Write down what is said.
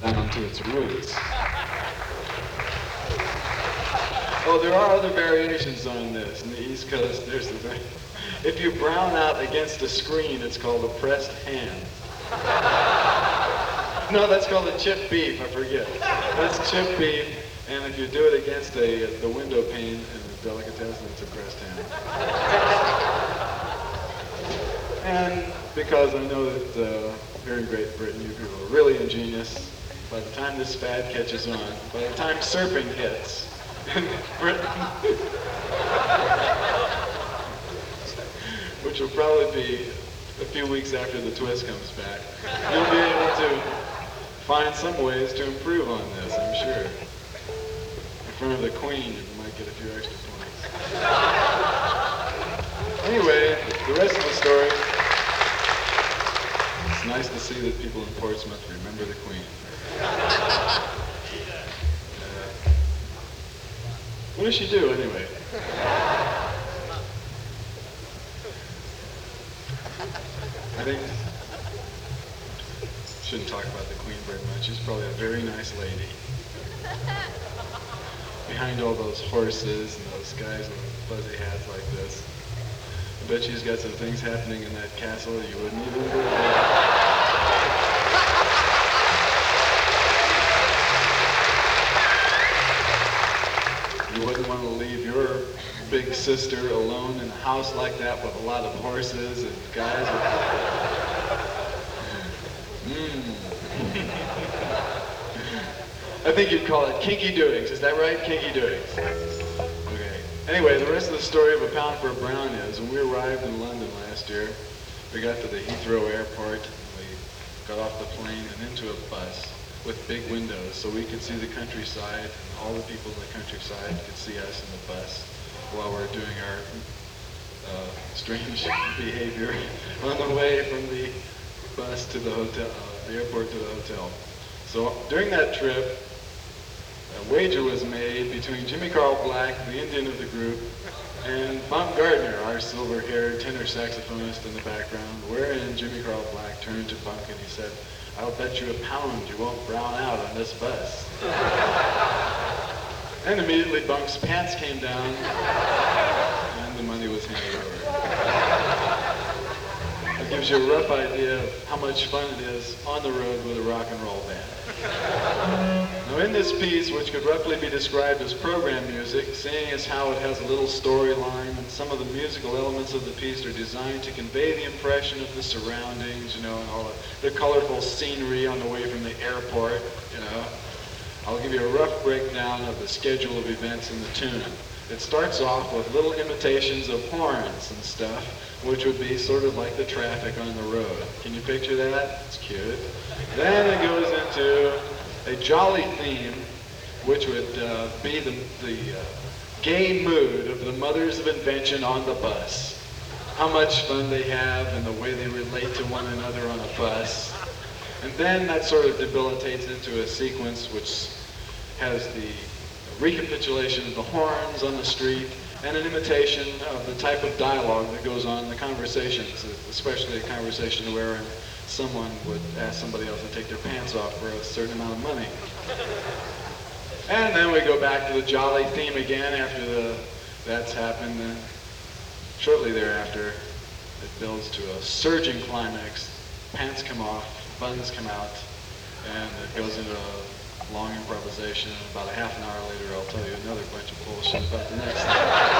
down to its roots. Oh, there are other variations on this. In the East Coast, there's the thing. If you brown out against a screen, it's called a pressed hand. No, that's called a chipped beef, I forget. That's chipped beef, and if you do it against the window pane in a delicatessen, it's a pressed hand. And because I know that here in Great Britain, you people are really ingenious, by the time this fad catches on, by the time surfing hits in Britain, which will probably be a few weeks after the twist comes back, you'll be able to find some ways to improve on this, I'm sure. In front of the Queen, you might get a few extra points. Anyway, the rest of the story, it's nice to see that people in Portsmouth remember the Queen. What does she do, anyway? I think shouldn't talk about the Queen very much. She's probably a very nice lady. Behind all those horses and those guys with fuzzy hats like this, I bet she's got some things happening in that castle you wouldn't even believe. You wouldn't want to leave your big sister alone in a house like that with a lot of horses and guys I think you'd call it kinky doings. Is that right? Kinky doings. Okay. Anyway, the rest of the story of A Pound for a Brown is when we arrived in London last year, we got to the Heathrow Airport, we got off the plane and into a bus with big windows so we could see the countryside, and all the people in the countryside could see us in the bus while we're doing our strange behavior on the way from the bus to the hotel, the airport to the hotel. So during that trip, a wager was made between Jimmy Carl Black, the Indian of the group, and Bunk Gardner, our silver-haired tenor saxophonist in the background, wherein Jimmy Carl Black turned to Bunk and he said, "I'll bet you £1 you won't brown out on this bus." And immediately Bunk's pants came down and the money was handed over. It gives you a rough idea of how much fun it is on the road with a rock and roll band. Now in this piece, which could roughly be described as program music, seeing as how it has a little storyline and some of the musical elements of the piece are designed to convey the impression of the surroundings, and all the colorful scenery on the way from the airport, I'll give you a rough breakdown of the schedule of events in the tune. It starts off with little imitations of horns and stuff, which would be sort of like the traffic on the road. Can you picture that? It's cute. Then it goes into a jolly theme, which would be the gay mood of the mothers of invention on the bus. How much fun they have and the way they relate to one another on a bus. And then that sort of debilitates into a sequence which has the recapitulation of the horns on the street and an imitation of the type of dialogue that goes on in the conversations, especially a conversation where someone would ask somebody else to take their pants off for a certain amount of money. And then we go back to the jolly theme again after that's happened. And shortly thereafter, it builds to a surging climax. Pants come off, buttons come out, and it goes into a long improvisation. And about a half an hour later, I'll tell you another bunch of bullshit about the next thing.